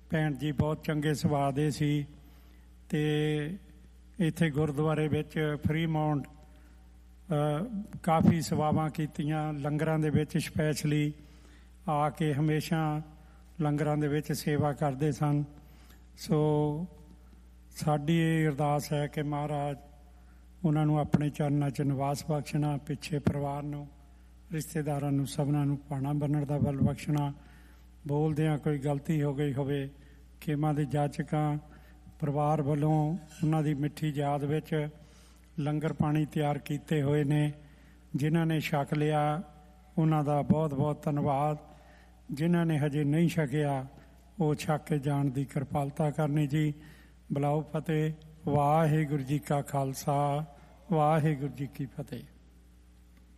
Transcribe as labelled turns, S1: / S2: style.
S1: ਭੈਣ ਜੀ ਬਹੁਤ ਚੰਗੇ ਸੁਭਾਅ ਦੇ ਸੀ ਅਤੇ ਇੱਥੇ ਗੁਰਦੁਆਰੇ ਵਿੱਚ ਫਰੀਮਾਉਂਟ ਕਾਫੀ ਸੇਵਾਵਾਂ ਕੀਤੀਆਂ। ਲੰਗਰਾਂ ਦੇ ਵਿੱਚ ਸਪੈਸ਼ਲੀ ਆ ਕੇ ਹਮੇਸ਼ਾ ਲੰਗਰਾਂ ਦੇ ਵਿੱਚ ਸੇਵਾ ਕਰਦੇ ਸਨ। ਸੋ ਸਾਡੀ ਇਹ ਅਰਦਾਸ ਹੈ ਕਿ ਮਹਾਰਾਜ ਉਹਨਾਂ ਨੂੰ ਆਪਣੇ ਚਰਨਾਂ 'ਚ ਨਿਵਾਸ ਬਖਸ਼ਣਾ, ਪਿੱਛੇ ਪਰਿਵਾਰ ਨੂੰ, ਰਿਸ਼ਤੇਦਾਰਾਂ ਨੂੰ, ਸਭਨਾਂ ਨੂੰ ਭਾਣਾ ਬੰਨਣ ਦਾ ਬਲ ਬਖਸ਼ਣਾ। ਬੋਲਦਿਆਂ ਕੋਈ ਗਲਤੀ ਹੋ ਗਈ ਹੋਵੇ, ਖੇਮਾਂ ਦੇ ਜਾਚਕਾਂ ਪਰਿਵਾਰ ਵੱਲੋਂ ਉਹਨਾਂ ਦੀ ਮਿੱਠੀ ਯਾਦ ਵਿੱਚ ਲੰਗਰ ਪਾਣੀ ਤਿਆਰ ਕੀਤੇ ਹੋਏ ਨੇ। ਜਿਨ੍ਹਾਂ ਨੇ ਛਕ ਲਿਆ ਉਹਨਾਂ ਦਾ ਬਹੁਤ ਬਹੁਤ ਧੰਨਵਾਦ। ਜਿਨ੍ਹਾਂ ਨੇ ਹਜੇ ਨਹੀਂ ਛਕਿਆ ਉਹ ਛਕ ਕੇ ਜਾਣ ਦੀ ਕਿਰਪਾਲਤਾ ਕਰਨੀ ਜੀ। ਬੁਲਾਓ ਫਤਿਹ। ਵਾਹਿਗੁਰੂ ਜੀ ਕਾ ਖਾਲਸਾ, ਵਾਹਿਗੁਰੂ ਜੀ ਕੀ ਫਤਿਹ।